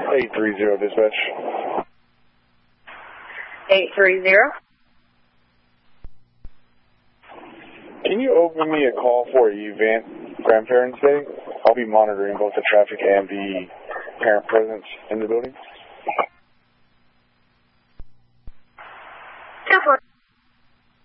830 dispatch. 830. Can you open me a call for event grandparents day? I'll be monitoring both the traffic and the parent presence in the building.